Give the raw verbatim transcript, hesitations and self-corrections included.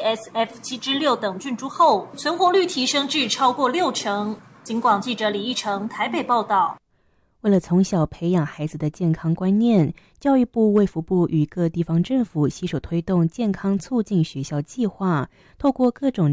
S F 七之六等菌株后，存活率提升至超过六成。警广记者李义成台北报道。 为了从小培养孩子的健康观念，教育部卫福部与各地方政府携手推动健康促进学校计划，透过各种